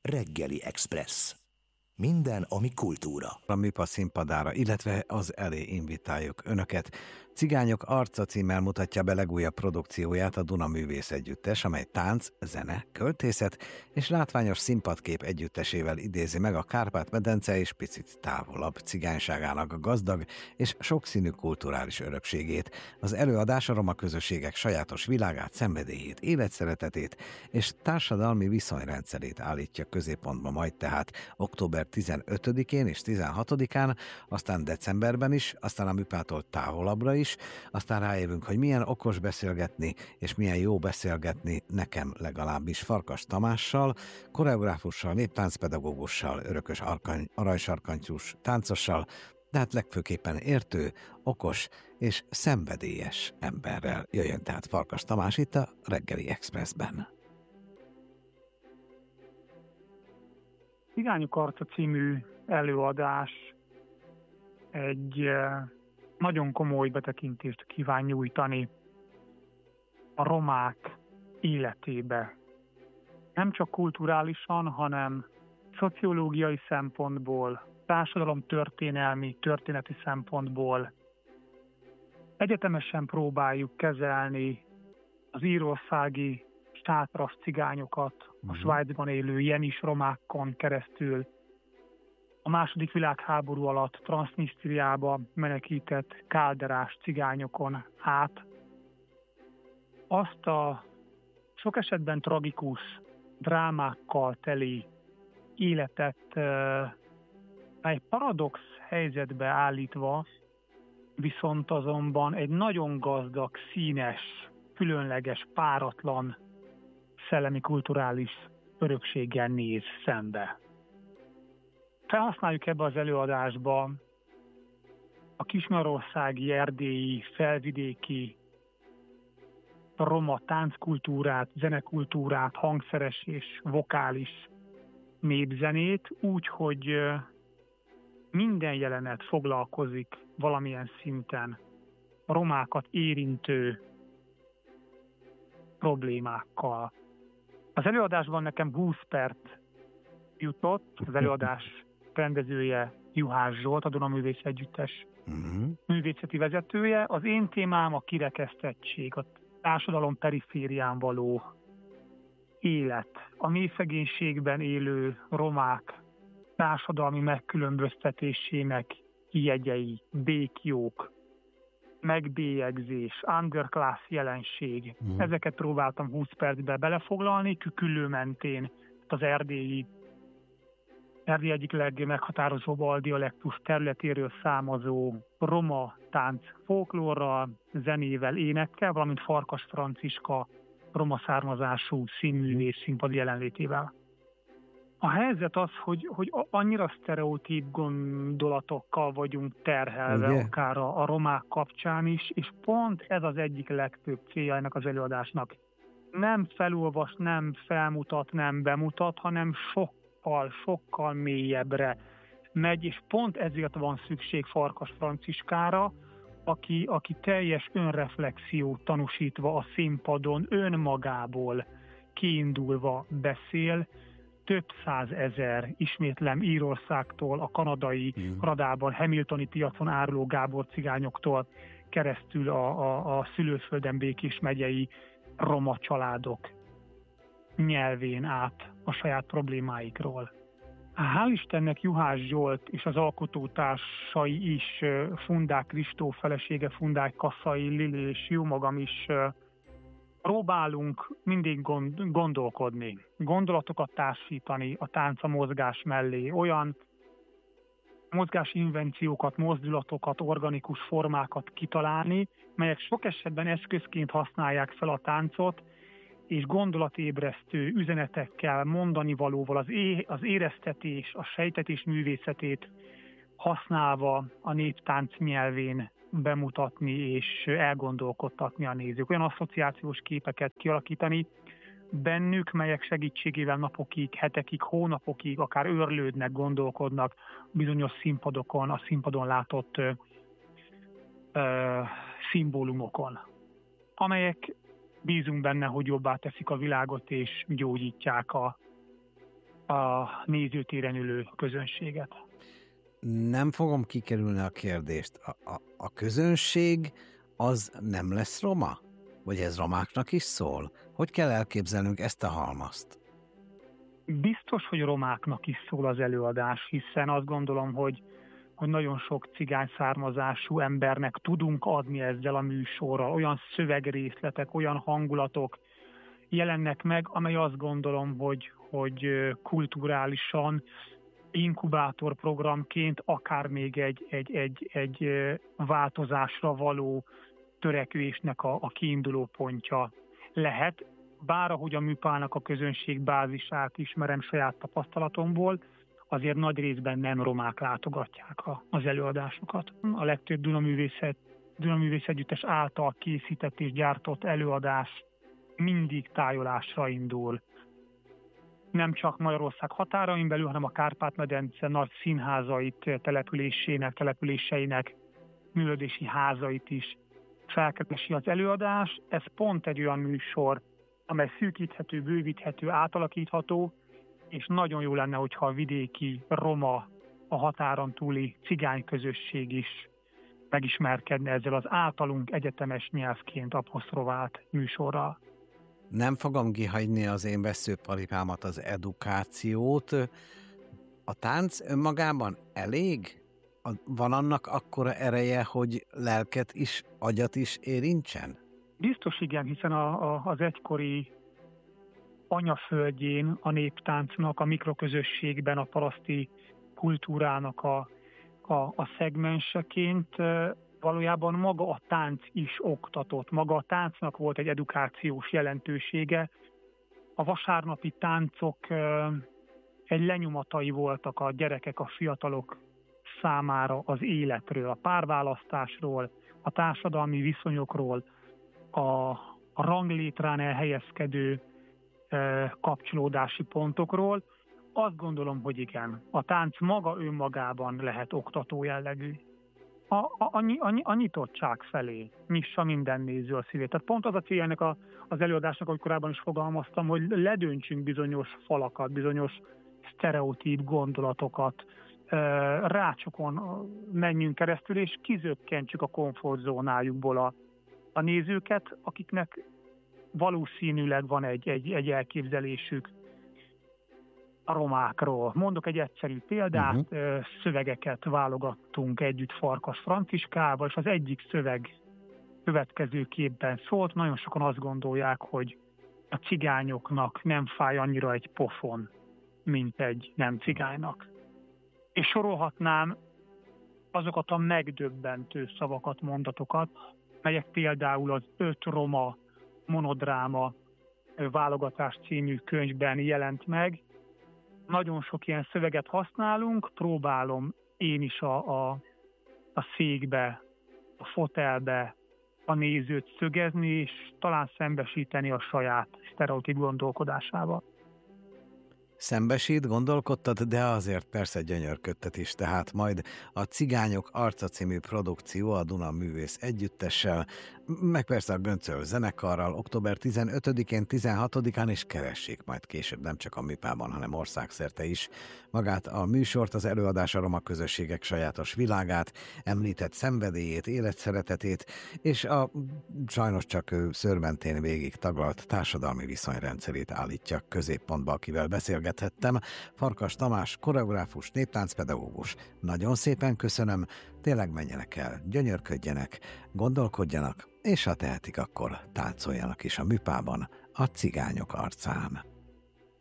Reggeli Express. Minden, ami kultúra. A MIPA színpadára, illetve az elé invitáljuk önöket. Cigányok arca címmel mutatja be legújabb produkcióját a Duna Művész Együttes, amely tánc, zene, költészet és látványos színpadkép együttesével idézi meg a Kárpát-medence és picit távolabb cigányságának a gazdag és sokszínű kulturális örökségét. Az előadás a roma közösségek sajátos világát, szenvedélyét, életszeretetét és társadalmi viszonyrendszerét állítja középpontba, majd tehát október 15-én és 16-án, aztán decemberben is, aztán a MIPA-tól távolabbra is, aztán rájövünk, hogy milyen okos beszélgetni, és milyen jó beszélgetni nekem legalábbis Farkas Tamással, koreográfussal, néptáncpedagógussal, örökös aranysarkantyús táncossal, de hát legfőképpen értő, okos és szenvedélyes emberrel. Jöjjön tehát Farkas Tamás itt a Reggeli Expressben. Cigányok arca című előadás egy nagyon komoly betekintést kíván nyújtani a romák életébe. Nem csak kulturálisan, hanem szociológiai szempontból, társadalomtörténelmi, történeti szempontból. Egyetemesen próbáljuk kezelni az írországi sátrasz cigányokat, a Svájcban élő jenis romákon keresztül, a második világháború alatt Transznisztriába menekített kálderás cigányokon át. Azt a sok esetben tragikus drámákkal teli életet, egy paradox helyzetbe állítva, viszont azonban egy nagyon gazdag, színes, különleges, páratlan szellemi kulturális örökséggel néz szembe. Felhasználjuk ebbe az előadásba a kismajarországi, erdélyi, felvidéki roma tánckultúrát, zenekultúrát, hangszeres és vokális népzenét, úgy, hogy minden jelenet foglalkozik valamilyen szinten a romákat érintő problémákkal. Az előadásban nekem 20 perc jutott, az előadás rendezője Juhász Zsolt, a Duna Művész Együttes művészeti vezetője. Az én témám a kirekesztettség, a társadalom periférián való élet, a mélyszegénységben élő romák társadalmi megkülönböztetésének jegyei, békjók, megbélyegzés, underclass jelenség. Ezeket próbáltam 20 percbe belefoglalni, Küküllő mentén, az Erdély egyik legmeghatározóbb aldialektus területéről származó roma tánc folklórral, zenével, énekkel, valamint Farkas Franciska roma származású színművész színpadi jelenlétével. A helyzet az, hogy annyira sztereotíp gondolatokkal vagyunk terhelve, ugye? Akár a romák kapcsán is, és pont ez az egyik legfőbb célja ennek az előadásnak. Nem felolvas, nem felmutat, nem bemutat, hanem sokkal mélyebbre megy, és pont ezért van szükség Farkas Franciskára, aki teljes önreflexiót tanúsítva a színpadon önmagából kiindulva beszél, több százezer, ismétlem, Írországtól, a Kanadában, Hamiltoni piacon áruló Gábor cigányoktól keresztül a szülőföldön Békés megyei roma családok nyelvén át a saját problémáikról. Hál' Istennek Juhász Zsolt és az alkotótársai is, Fundák Kristóf felesége, Fundák Kaszai Lili és jó magam is próbálunk mindig gondolkodni, gondolatokat társítani a tánca mozgás mellé, olyan mozgási invenciókat, mozdulatokat, organikus formákat kitalálni, melyek sok esetben eszközként használják fel a táncot, és gondolatébresztő üzenetekkel, mondani valóval az éreztetés, a sejtetés művészetét használva a néptánc nyelvén bemutatni és elgondolkodtatni a nézők. Olyan asszociációs képeket kialakítani bennük, melyek segítségével napokig, hetekig, hónapokig akár őrlődnek, gondolkodnak bizonyos színpadokon, a színpadon látott szimbólumokon, amelyek bízunk benne, hogy jobbá teszik a világot és gyógyítják a a nézőtéren ülő közönséget. Nem fogom kikerülni a kérdést. A közönség az nem lesz roma? Vagy ez romáknak is szól? Hogy kell elképzelnünk ezt a halmazt? Biztos, hogy romáknak is szól az előadás, hiszen azt gondolom, hogy nagyon sok cigány származású embernek tudunk adni ezzel a műsorral. Olyan szövegrészletek, olyan hangulatok jelennek meg, amely azt gondolom, hogy kulturálisan inkubátorprogramként akár még egy változásra való törekvésnek a kiinduló pontja lehet. Bár ahogy a műpának a közönség bázisát ismerem saját tapasztalatomból, azért nagy részben nem romák látogatják az előadásokat. A legtöbb Dunaművész Együttes által készített és gyártott előadás mindig tájolásra indul. Nem csak Magyarország határain belül, hanem a Kárpát-medence nagy színházait, településeinek művelődési házait is felkeresi az előadás. Ez pont egy olyan műsor, amely szűkíthető, bővíthető, átalakítható, és nagyon jó lenne, hogyha a vidéki roma, a határon túli cigány közösség is megismerkedne ezzel az általunk egyetemes nyelvként apostrovált műsorral. Nem fogom kihagyni az én veszőparipámat, az edukációt. A tánc önmagában elég? Van annak akkora ereje, hogy lelket is, agyat is érintsen? Biztos igen, hiszen az egykori anyaföldjén a néptáncnak, a mikroközösségben, a paraszti kultúrának a szegmenseként valójában maga a tánc is oktatott. Maga a táncnak volt egy edukációs jelentősége. A vasárnapi táncok egy lenyomatai voltak a gyerekek, a fiatalok számára az életről, a párválasztásról, a társadalmi viszonyokról, a ranglétrán elhelyezkedő kapcsolódási pontokról. Azt gondolom, hogy igen, a tánc maga önmagában lehet oktató jellegű. A nyitottság felé nyissa minden néző a szívét. Tehát pont az a célja ennek az előadásnak, ahogy korábban is fogalmaztam, hogy ledöntsünk bizonyos falakat, bizonyos sztereotíp gondolatokat, rácsokon menjünk keresztül, és kizökkentsük a komfortzónájukból a nézőket, akiknek valószínűleg van egy elképzelésük a romákról. Mondok egy egyszerű példát, szövegeket válogattunk együtt Farkas Franciskával, és az egyik szöveg következőképpen szólt. Nagyon sokan azt gondolják, hogy a cigányoknak nem fáj annyira egy pofon, mint egy nem cigánynak. És sorolhatnám azokat a megdöbbentő szavakat, mondatokat, melyek például az 5 roma monodráma válogatás című könyvben jelent meg. Nagyon sok ilyen szöveget használunk, próbálom én is a székbe, a fotelbe a nézőt szögezni, és talán szembesíteni a saját sztereotíp gondolkodásával. Szembesít, gondolkodtad, de azért persze gyönyörködtet is, tehát majd a Cigányok arca című produkció a Dunaművész Együttessel, meg persze a Göncöl zenekarral október 15-én, 16-án is keressék majd később nem csak a Műpában, hanem országszerte is. Magát a műsort, az előadás a roma közösségek sajátos világát, említett szenvedélyét, életszeretetét, és a sajnos csak szőrmentén végig taglalt társadalmi viszonyrendszerét állítja középpontba, akivel beszélgethettem. Farkas Tamás, koreográfus, néptáncpedagógus. Nagyon szépen köszönöm, tényleg menjenek el, gyönyörködjenek, gondolkodjanak, és ha tehetik, akkor táncoljanak is a Műpában, a Cigányok arcán.